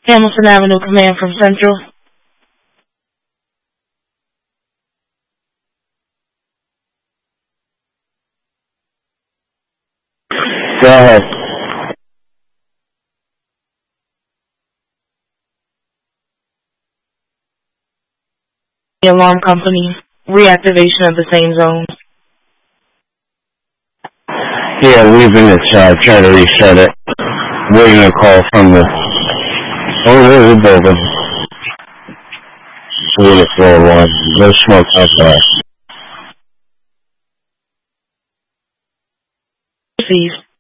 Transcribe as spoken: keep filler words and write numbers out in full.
Hamilton Avenue Command from Central. Go ahead. The alarm company. Reactivation of the same zone. Yeah, leaving it, uh, trying to reset it. Waiting a call from the... Oh, there's a building. Unit floor one. No smoke outside. Received.